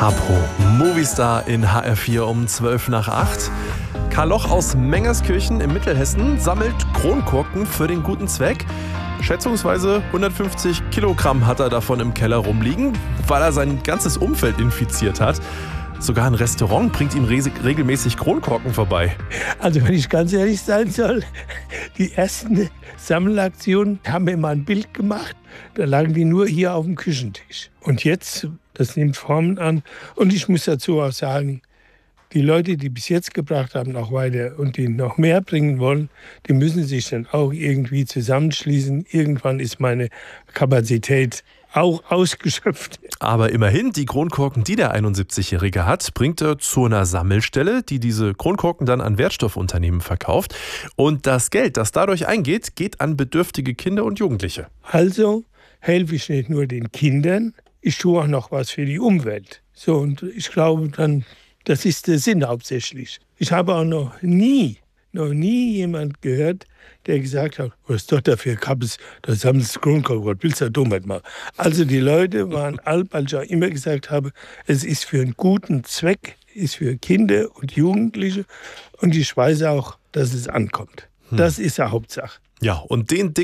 Capo, Movistar in HR4 um 7:55. Karl Loch aus Mengerskirchen in Mittelhessen sammelt Kronkorken für den guten Zweck. Schätzungsweise 150 Kilogramm hat er davon im Keller rumliegen, weil er sein ganzes Umfeld infiziert hat. Sogar ein Restaurant bringt ihm regelmäßig Kronkorken vorbei. Also wenn ich ganz ehrlich sein soll, die ersten Sammelaktionen haben mir mal ein Bild gemacht. Da lagen die nur hier auf dem Küchentisch. Und jetzt, das nimmt Formen an. Und ich muss dazu auch sagen, die Leute, die bis jetzt gebracht haben, auch weiter und die noch mehr bringen wollen, die müssen sich dann auch irgendwie zusammenschließen. Irgendwann ist meine Kapazität auch ausgeschöpft. Aber immerhin, die Kronkorken, die der 71-Jährige hat, bringt er zu einer Sammelstelle, die diese Kronkorken dann an Wertstoffunternehmen verkauft. Und das Geld, das dadurch eingeht, geht an bedürftige Kinder und Jugendliche. Also helfe ich nicht nur den Kindern, ich tue auch noch was für die Umwelt. So, und ich glaube dann, das ist der Sinn hauptsächlich. Ich habe auch noch nie jemand gehört, der gesagt hat, was ist doch dafür Kappes, das haben sie Kronkorken, was willst du da damit machen? Also die Leute waren alt, weil ich auch immer gesagt habe, es ist für einen guten Zweck, ist für Kinder und Jugendliche und ich weiß auch, dass es ankommt. Das ist die Hauptsache. Ja, und den